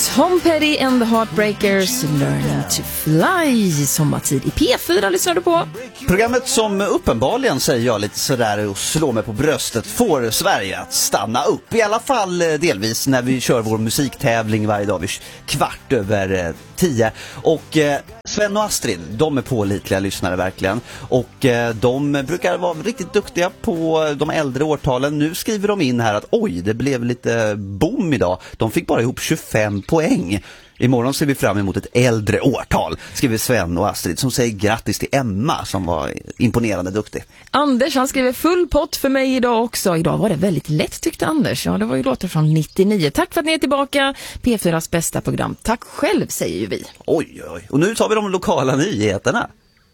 Tom Petty and the Heartbreakers, Learning to Fly, sommartid i P4 lyssnar du på. Programmet som uppenbarligen, säger jag lite sådär och slår mig på bröstet, får Sverige att stanna upp. I alla fall delvis när vi kör vår musiktävling varje dag vid 9:15. Och Sven och Astrid, de är pålitliga lyssnare verkligen. Och de brukar vara riktigt duktiga på de äldre årtalen. Nu skriver de in här att oj, det blev lite boom idag. De fick bara ihop 25 poäng. Imorgon ser vi fram emot ett äldre årtal, skriver Sven och Astrid, som säger grattis till Emma som var imponerande duktig. Anders, han skriver full pott för mig idag också. Idag var det väldigt lätt, tyckte Anders. Ja, det var ju låtar från 99. Tack för att ni är tillbaka. P4s bästa program. Tack själv, säger ju vi. Oj. Och nu tar vi de lokala nyheterna.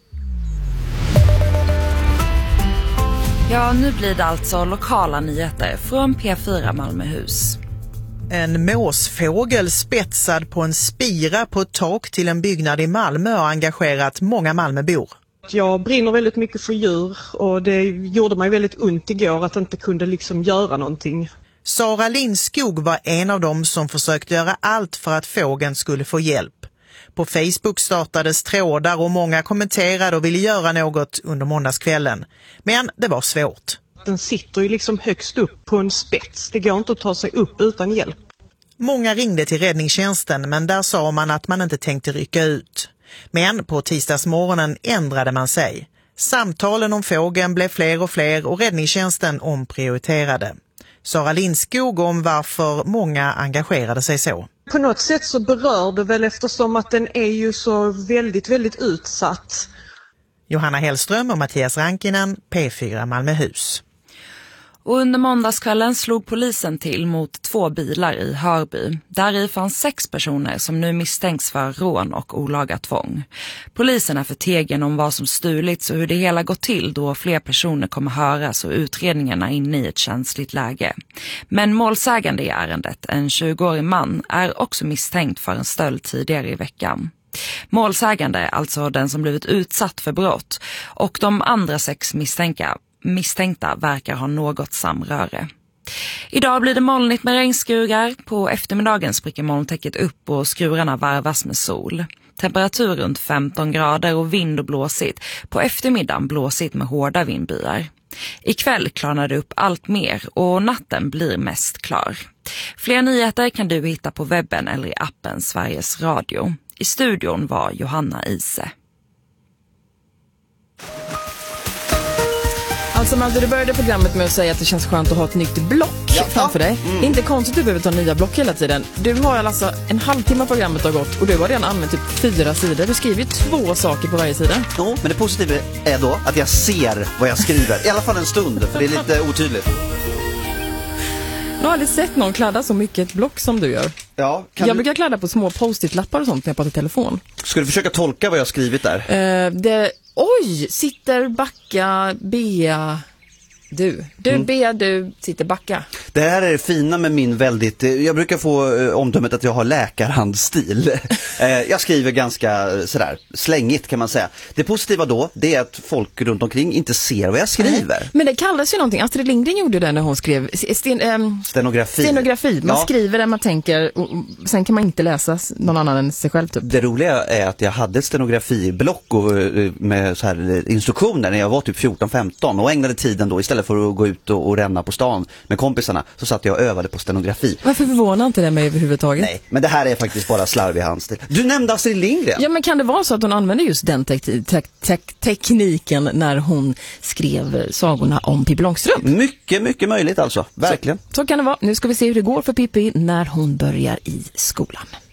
Ja, nu blir det alltså lokala nyheter från P4 Malmöhus. En måsfågel spetsad på en spira på ett tak till en byggnad i Malmö har engagerat många Malmöbor. Jag brinner väldigt mycket för djur och det gjorde mig väldigt ont igår att inte kunde göra någonting. Sara Lindskog var en av dem som försökte göra allt för att fågeln skulle få hjälp. På Facebook startades trådar och många kommenterade och ville göra något under måndagskvällen. Men det var svårt. Den sitter ju högst upp på en spets. Det går inte att ta sig upp utan hjälp. Många ringde till räddningstjänsten, men där sa man att man inte tänkte rycka ut. Men på tisdagsmorgonen ändrade man sig. Samtalen om fågeln blev fler och fler och räddningstjänsten omprioriterade. Sara Lindskog om varför många engagerade sig så. På något sätt så berör det väl eftersom att den är ju så väldigt, väldigt utsatt. Johanna Hellström och Mattias Rankinen, P4 Malmöhus. Och under måndagskvällen slog polisen till mot 2 bilar i Hörby. Där fanns 6 personer som nu misstänks för rån och olaga tvång. Polisen är förtegen om vad som stulits och hur det hela gått till då fler personer kommer höras och utredningarna inne i ett känsligt läge. Men målsägande i ärendet, en 20-årig man, är också misstänkt för en stöld tidigare i veckan. Målsägande, alltså den som blivit utsatt för brott, och de andra 6 misstänkta verkar ha något samröre. Idag blir det molnigt med regnskurar. På eftermiddagen spricker molntäcket upp och skurarna varvas med sol. Temperatur runt 15 grader och vind och blåsigt. På eftermiddagen blåsigt med hårda vindbyar. Ikväll klarnar det upp allt mer och natten blir mest klar. Fler nyheter kan du hitta på webben eller i appen Sveriges Radio. I studion var Johanna Ise. Alltså Malte, du började programmet med att säga att det känns skönt att ha ett nytt block framför dig. Inte konstigt att du behöver ta nya block hela tiden. Du har alltså en halvtimme programmet har gått och du har redan använt typ 4 sidor. Du skriver 2 saker på varje sida. Ja, men det positiva är då att jag ser vad jag skriver. I alla fall en stund, för det är lite otydligt. Jag har aldrig sett någon kladda så mycket ett block som du gör. Ja, jag brukar kladda på små post-it-lappar och sånt när jag pratar i telefon. Ska du försöka tolka vad jag har skrivit där? Oj, sitter backa, Bea, du. Bea, du sitter backa. Det här är det fina med min väldigt... Jag brukar få omdömet att jag har läkarhandstil. Jag skriver ganska sådär slängigt kan man säga. Det positiva då, det är att folk runt omkring inte ser vad jag skriver. Men det kallas ju någonting. Astrid Lindgren gjorde det när hon skrev stenografi. Man skriver det man tänker och sen kan man inte läsa någon annan än sig själv typ. Det roliga är att jag hade ett stenografiblock med så här instruktioner när jag var typ 14-15 och ägnade tiden då istället för att gå ut och ränna på stan med kompisarna så satt jag och övade på stenografi. Varför förvånar inte det mig överhuvudtaget? Nej, men det här är faktiskt bara slarvig handstil. Du nämnde Astrid Lindgren. Ja, men kan det vara så att hon använde just den tekniken när hon skrev sagorna om Pippi Långstrump? Mycket möjligt alltså, verkligen. Så kan det vara. Nu ska vi se hur det går för Pippi när hon börjar i skolan.